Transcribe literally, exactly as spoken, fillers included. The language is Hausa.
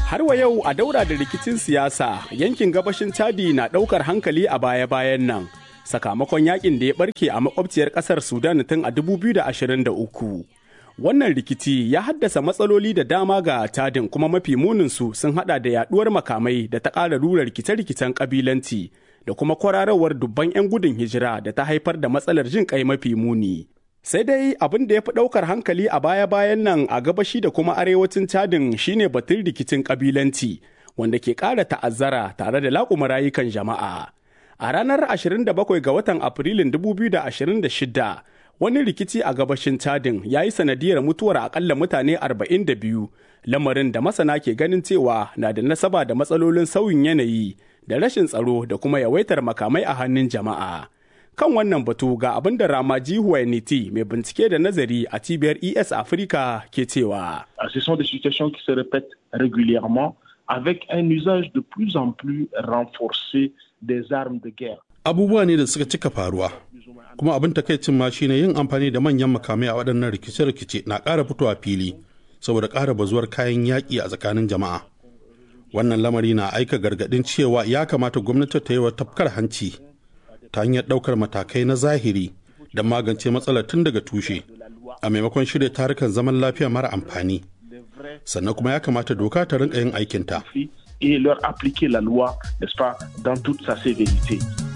Har wa yau a daura da rikicin siyasa yankin gabashin Chadi na ɗaukar hankali a baya-bayan nan sakamakon yakin da ya barke a makwabciyar ƙasar Sudan tun a dubu biyu da ashirin da uku. Wannan rikici ya haddasa matsaloli da dama ga Chadin kuma mafi muninsu sun hada da yaduwar makamai da ta ƙara rura rikice-rikicen ƙabilanci da kuma kwararowar dubban 'yan gudun hijira da ta haifar da matsalar jin ƙai mafi muni. Sai dai abin da ya fi ɗaukar hankali a baya-bayan nan a gabashi da kuma arewacin Chadin shine batun rikicin ƙabilanci wanda ke ƙara ta'azzara tare da laƙuma rayukan jama'a. A ranar ashirin da bakwai ga watan Afrilun dubu biyu da ashirin da shida, wani rikici a gabashin Chadin ya yi sanadiyar mutuwar akalla mutane arba'in da biyu, lamarin da masana ke ganin cewa na da nasaba da matsalolin sauyin yanayi da rashin tsaro da kuma yawaitar makamai a hannun jama'a. Kan wannan batu ga abin da Ramaji Huwainiti mai bincike da nazari a cibiyar E S Africa ke cewa. Ce sont des situations qui se répètent régulièrement avec un usage de plus en plus renforcé des armes de guerre. Abubuwa ne da suka cika faruwa, kuma abin takaicin ma shine yin amfani da manyan makamai a waɗannan rikice-rikice na ƙara fitowa fili saboda ƙara bazuwar kayan yaƙi a tsakanin jama'a. Wannan lamari na aika gargaɗin cewa ya kamata gwamnati ta yi wa tafkar hanci ta hanyar ɗaukar matakai na zahiri don magance matsalar tun daga tushe a maimakon shirya tarukan zaman lafiya mara amfani. Sannan kuma ya kamata doka ta rinka yin aikinta. Et leur appliquer la loi, n'est-ce pas, dans toute sa sévérité.